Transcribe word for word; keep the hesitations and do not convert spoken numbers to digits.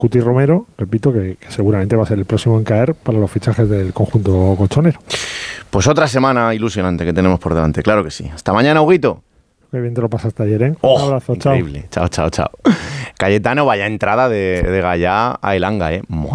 Cuti Romero, repito, que, que seguramente va a ser el próximo en caer para los fichajes del conjunto colchonero. Pues otra semana ilusionante que tenemos por delante, claro que sí. Hasta mañana, Huguito. Qué bien te lo pasaste ayer, ¿eh? Oh, Un abrazo, increíble. Chao, chao, chao. Cayetano, vaya entrada de, de Gallá a Elanga, ¿eh?